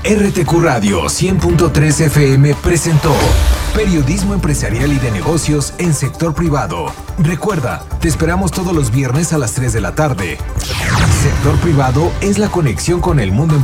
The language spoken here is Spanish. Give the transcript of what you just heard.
RTQ Radio 100.3 FM presentó Periodismo Empresarial y de Negocios en Sector Privado. Recuerda, te esperamos todos los viernes a las 3 de la tarde. Sector Privado es la conexión con el mundo empresarial.